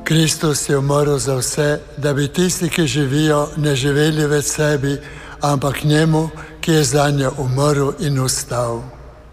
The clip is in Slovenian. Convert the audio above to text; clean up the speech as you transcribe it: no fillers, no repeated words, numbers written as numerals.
Kristus je umrl za vse, da bi tisti, ki živijo, ne živeli več sebi, ampak njemu, ki je zanje umrl in vstal.